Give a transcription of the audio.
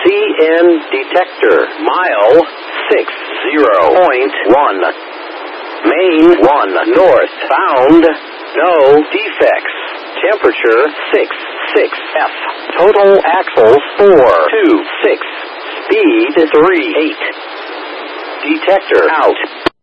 CN detector. Mile 60.1. Main 1 northbound. No defects. Temperature 66 F. Total axles 426. Speed 38. Detector out.